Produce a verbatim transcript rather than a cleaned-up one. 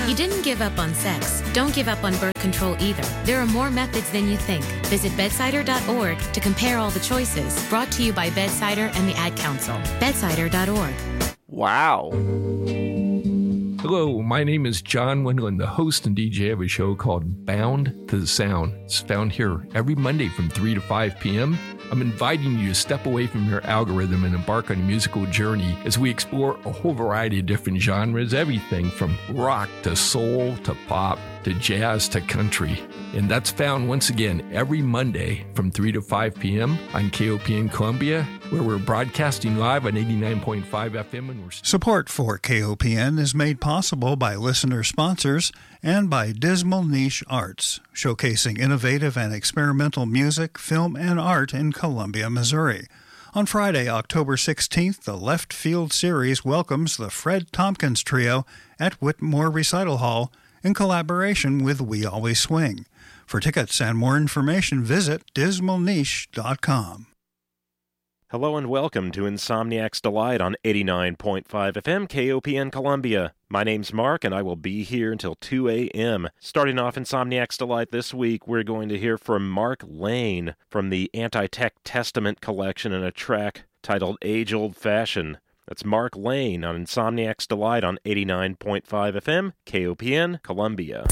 You didn't give up on sex. Don't give up on birth control either. There are more methods than you think. Visit bedsider dot org to compare all the choices. Brought to you by Bedsider and the Ad Council. bedsider dot org. Wow. Hello, my name is John Wendland, the host and D J of a show called Bound to the Sound. It's found here every Monday from three to five p.m. I'm inviting you to step away from your algorithm and embark on a musical journey as we explore a whole variety of different genres, everything from rock to soul to pop to jazz to country. And that's found once again every Monday from three to five p.m. on K O P N Columbia, where we're broadcasting live on eighty-nine point five F M. And we're Support for K O P N is made possible by listener sponsors and by Dismal Niche Arts, showcasing innovative and experimental music, film, and art in Columbia, Missouri. On Friday, October sixteenth, the Left Field Series welcomes the Fred Tompkins Trio at Whitmore Recital Hall in collaboration with We Always Swing. For tickets and more information, visit dismal niche dot com. Hello and welcome to Insomniac's Delight on eighty-nine point five F M K O P N Columbia. My name's Mark, and I will be here until two a.m. Starting off Insomniac's Delight this week, we're going to hear from Mark Lane from the Anti-Tech Testament collection in a track titled Age Old Fashion. That's Mark Lane on Insomniac's Delight on eighty-nine point five F M K O P N Columbia.